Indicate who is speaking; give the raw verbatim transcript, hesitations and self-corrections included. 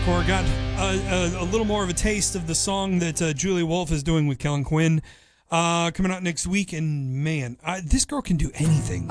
Speaker 1: Hardcore got a, a, a little more of a taste of the song that uh, Julia Wolf is doing with Kellen Quinn uh, coming out next week. And man, I, this girl can do anything.